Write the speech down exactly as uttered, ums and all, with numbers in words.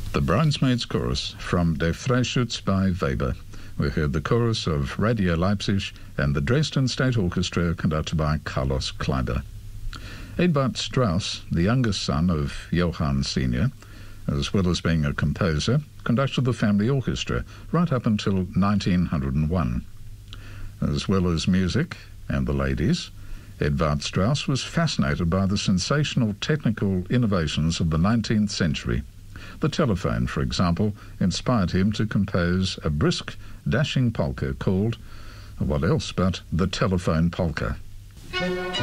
The Bridesmaids Chorus from Der Freischütz by Weber. We heard the chorus of Radio Leipzig and the Dresden State Orchestra conducted by Carlos Kleiber. Edvard Strauss, the youngest son of Johann Senior, as well as being a composer, conducted the family orchestra right up until nineteen oh one. As well as music and the ladies, Edvard Strauss was fascinated by the sensational technical innovations of the nineteenth century. The telephone, for example, inspired him to compose a brisk, dashing polka called, what else but the Telephone Polka.